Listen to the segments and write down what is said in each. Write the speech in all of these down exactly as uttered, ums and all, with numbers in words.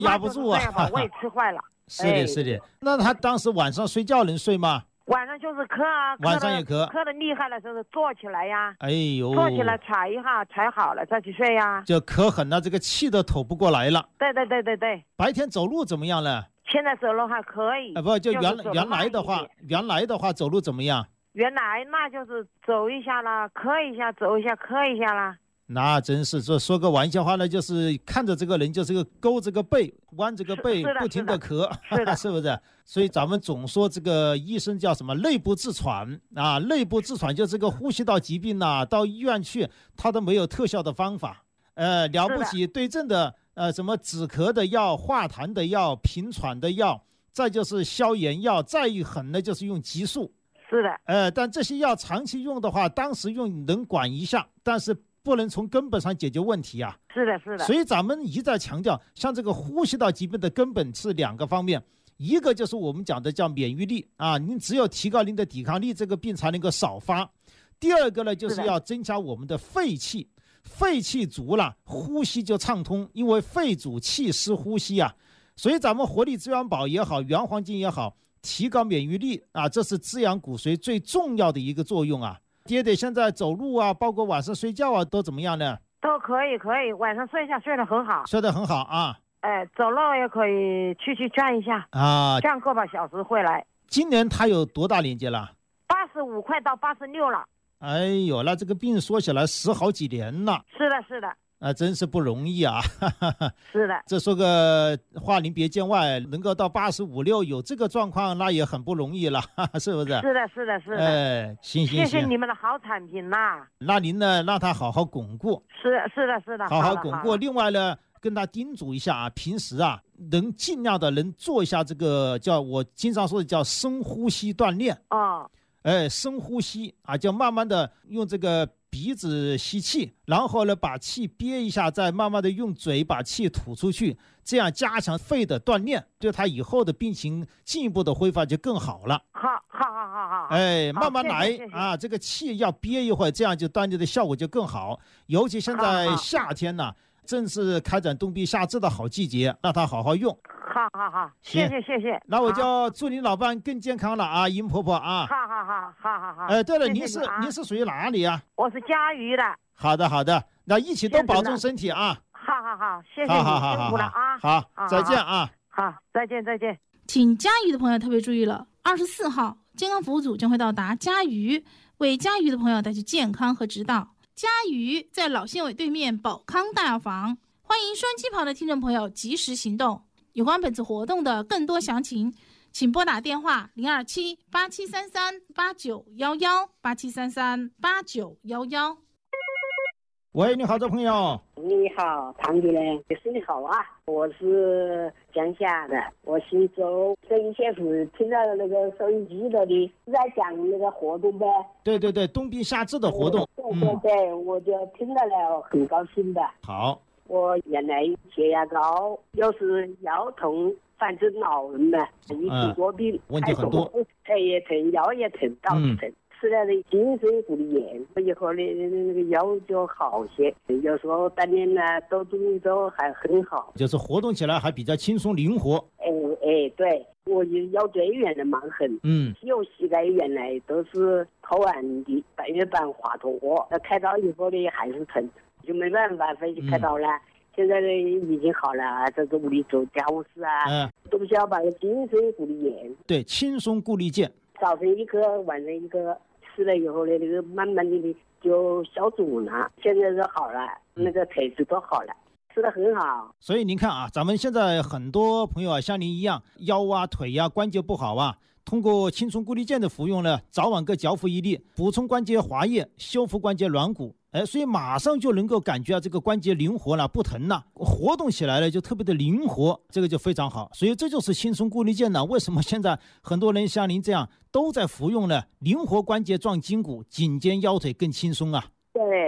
压不住啊， 把胃吃坏了。 是的，是的。那他当时晚上睡觉能睡吗？ 晚上就是咳啊， 晚上也咳， 咳的厉害了，就是坐起来呀， 哎呦， 坐起来踩一下才好了，再去睡呀。 就咳狠了，这个气都透不过来了。 对对对对对。 白天走路怎么样了？ 现在走路还可以。 啊，不，就原就是原来的话，原来的话走路怎么样？ 原来那就是走一下啦，咳一下，走一下，咳一下啦。 那真是说说个玩笑话呢，就是看着这个人就是个勾着个背，弯着个背，不停的咳， 是的， 是不是？所以咱们总说这个医生叫什么内部痔疮啊，内部痔疮就这个呼吸道疾病呐、啊，到医院去他都没有特效的方法，呃，了不起对症的呃什么止咳的药、化痰的药、平喘的药，再就是消炎药，再一狠呢就是用激素。 是的， 呃，但这些药长期用的话，当时用能管一下，但是不能从根本上解决问题啊。 是的，是的。 所以咱们一再强调，像这个呼吸道疾病的根本是两个方面，一个就是我们讲的叫免疫力啊，您只有提高您的抵抗力，这个病才能够少发。第二个呢，就是要增加我们的肺气，肺气足了，呼吸就畅通，因为肺主气湿呼吸啊。所以咱们活力资源宝也好，原黄金也好，提高免疫力啊，这是滋养骨髓最重要的一个作用啊。爹爹现在走路啊，包括晚上睡觉啊，都怎么样呢？ 都可以，可以，晚上睡觉睡得很好， 睡得很好啊。 哎，走路也可以去去转一下啊， 转个把小时回来。 今年他有多大年纪了？ 八十五快到八十六了。 哎呦，那这个病说起来十好几年了。 是的，是的。 啊，真是不容易啊！ 是的， 这说个话您别见外，能够到八十五六有这个状况，那也很不容易了，是不是？ 是的，是的，是的。 哎，行行行， 谢谢你们的好产品呐。 那您呢，让他好好巩固。 是的，是的，是的， 好好巩固。另外呢，跟他叮嘱一下啊，平时啊，能尽量的能做一下这个叫我经常说的叫深呼吸锻炼。 哦。 哎，深呼吸啊，就慢慢的用这个鼻子吸气，然后呢把气憋一下，再慢慢的用嘴把气吐出去，这样加强肺的锻炼，对他以后的病情进一步的恢复就更好了。 好，好，好，好，好。 哎，慢慢来谢谢谢谢啊，这个气要憋一会儿，这样就锻炼的效果就更好。尤其现在夏天呢、啊，正是开展冬病夏治的好季节，让他好好用。 好好好，谢谢谢谢。 那我就祝您老伴更健康了啊，殷婆婆啊。 好好好好好好。 哎，对了， 谢谢您是你啊您是属于哪里啊？ 我是嘉鱼的。 好的好的，那一起都保重身体啊。 好好好，谢谢你， 好好好辛苦了啊。 好， 好再见啊。 好，再见再见。 请嘉鱼的朋友特别注意了，二十四号健康服务组将会到达嘉鱼，为嘉鱼的朋友带去健康和指导。嘉鱼在老县委对面宝康大药房，欢迎双机旁的听众朋友及时行动。有关本次活动的更多详情，请拨打电话零二七八七三三八九幺幺八七三三八九幺幺。 喂，你好，这朋友。 你好，唐主任，身体好啊！我是江夏的，我姓周。这一天是听到那个收音机的的，是在讲那个活动呗。 对对对，冬病夏治的活动。 对对对，嗯、我就听到了，很高兴的。 好。 我原来血压高，又是腰痛，反正老人嘛，一起多病， 问题很多， 腿也疼，腰也疼，到处疼。吃了那精神护理液，以后的那个腰就好些。有时候锻炼呢，都动都还很好， 就是活动起来还比较轻松灵活。 哎哎，对，我腰椎原来蛮狠， 嗯， 右膝盖原来都是头完的，半月板滑脱，那开刀以后呢还是疼。就没办法，非去开刀了。嗯、现在呢已经好了，在这屋里做家务事啊，嗯、都不需要把个精神护理液。 对，轻松固力健， 早晨一颗，晚上一颗，吃了以后呢，那个慢慢的就消肿了。现在就好了，嗯、那个腿子都好了，吃得很好。 所以您看啊，咱们现在很多朋友啊，像您一样，腰啊、腿啊、关节不好啊。通过轻松固力健的服用呢，早晚各嚼服一粒，补充关节滑液，修复关节软骨，哎，所以马上就能够感觉到这个关节灵活了，不疼了，活动起来了就特别的灵活，这个就非常好。所以这就是轻松固力健呢。为什么现在很多人像您这样都在服用呢？灵活关节壮筋骨，颈肩腰腿更轻松啊。 对，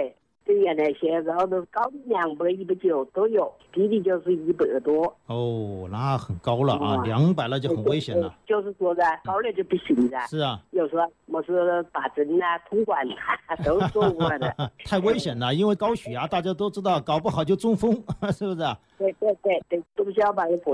这原来血压高都高两百、一百九都有，低的就是一百多。 哦，那很高了啊， 哇两百那就很危险了。 就是说的高了就不行噻。 是啊， 有时候我是打针啊、通管啊都做过了的。 太危险了，因为高血压大家都知道，搞不好就中风，是不是啊？ 对对对对，都不晓得把